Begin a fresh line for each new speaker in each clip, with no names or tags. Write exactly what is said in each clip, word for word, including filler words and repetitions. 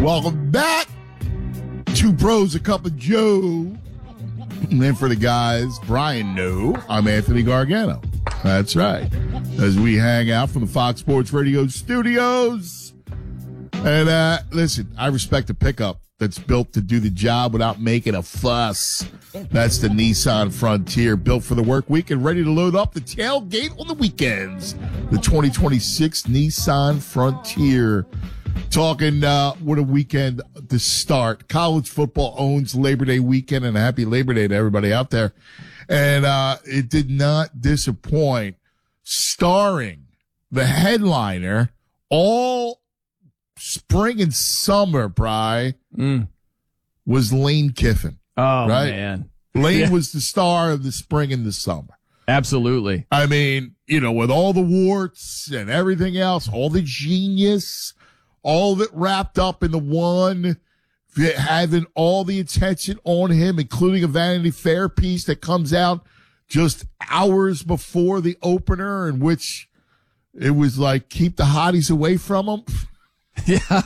Welcome back. Two pros, a cup of Joe. And then for the guys, Brian No, I'm Anthony Gargano. That's right. As we hang out from the Fox Sports Radio studios. And uh, listen, I respect the pickup that's built to do the job without making a fuss. That's the Nissan Frontier, built for the work week and ready to load up the tailgate on the weekends. The twenty twenty-six Nissan Frontier. Talking uh, what a weekend to start. College football owns Labor Day weekend, and a happy Labor Day to everybody out there. And uh, it did not disappoint. Starring the headliner all spring and summer, Bri,
mm.
was Lane Kiffin.
Oh,
right?
man.
Lane
yeah.
was the star of the spring and the summer.
Absolutely.
I mean, you know, with all the warts and everything else, all the genius, all of it wrapped up in the one, having all the attention on him, including a Vanity Fair piece that comes out just hours before the opener, in which it was like, keep the hotties away from him.
Yeah.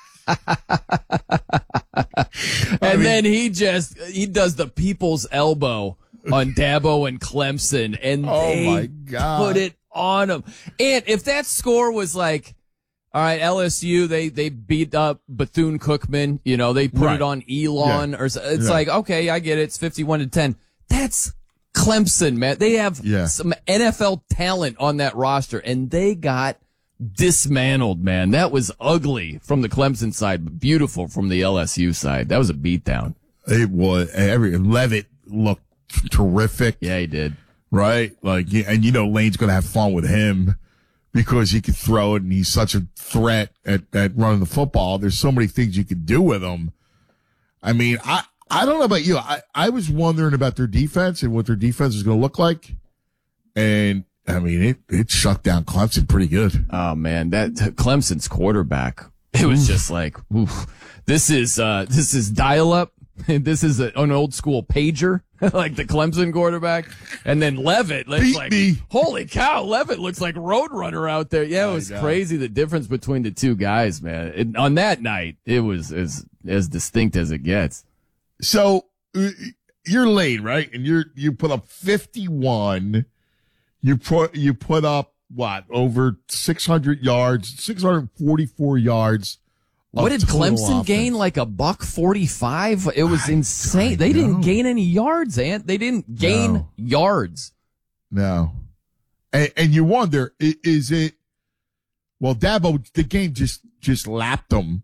and I mean, then he just, he does the people's elbow on Dabo and Clemson, and
oh
they
my God.
put it on him. And if that score was like, all right, L S U, they, they beat up Bethune-Cookman, you know, they put
right.
it on Elon, yeah. or it's yeah. like, okay, I get it, it's fifty-one to ten. That's Clemson, man. They have
yeah.
some N F L talent on that roster, and they got dismantled, man. That was ugly from the Clemson side, but beautiful from the L S U side. That was a beatdown.
It was. Every Levitt looked terrific.
Yeah, he did.
Right? Like, and you know, Lane's going to have fun with him because he could throw it and he's such a threat at, at running the football. There's so many things you could do with him. I mean, I, I don't know about you. I, I was wondering about their defense and what their defense is going to look like. And I mean, it, it shut down Clemson pretty good.
Oh man, that Clemson's quarterback, it was just like, oof. This is, uh, this is dial up. This is a, an old school pager, like the Clemson quarterback. And then Levitt, it's like,
me.
holy cow, Levitt looks like Roadrunner out there. Yeah, it was crazy, the difference between the two guys, man. It, on that night, it was as, as distinct as it gets.
So, uh, you're late, right? And you're, you put up fifty-one. You put, you put up, what, over six hundred yards, six hundred forty-four yards.
What did Clemson
offense.
gain? Like a buck forty-five? It was
I,
insane.
I
they
know.
didn't gain any yards, Ant. They didn't gain
no.
yards.
No. And, and you wonder, is it, well, Dabo, the game just, just lapped them,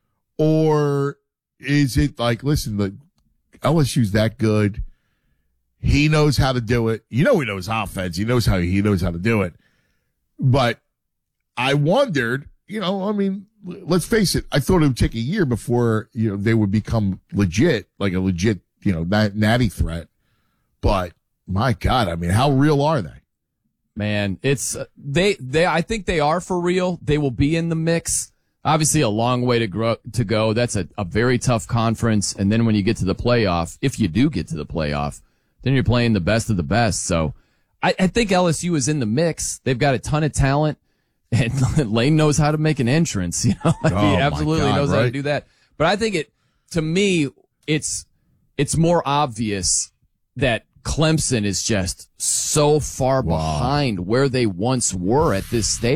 or is it like, listen, the L S U's that good. He knows how to do it. You know, he knows offense. He knows how he knows how to do it. But I wondered, you know, I mean, let's face it. I thought it would take a year before, you know, they would become legit, like a legit, you know, natty threat. But my God, I mean, how real are they?
Man, it's, uh, they, they, I think they are for real. They will be in the mix. Obviously a long way to grow, to go. That's a, a very tough conference. And then when you get to the playoff, if you do get to the playoff, then you're playing the best of the best. So I, I think L S U is in the mix. They've got a ton of talent. And Lane knows how to make an entrance, you know, like
oh
he absolutely
God,
knows
right?
how to do that. But I think it, to me, it's, it's more obvious that Clemson is just so far
wow.
behind where they once were at this stage.